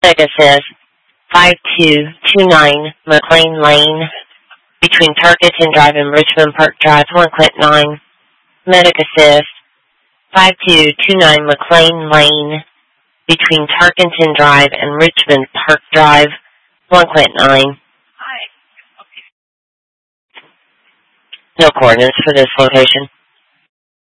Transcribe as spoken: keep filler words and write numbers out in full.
Medic Assist, five two two nine McLean Lane, between Tarkington Drive and Richmond Park Drive, one Clinton nine. Medic Assist, five two two nine McLean Lane, between Tarkington Drive and Richmond Park Drive, one Clinton nine. No coordinates for this location.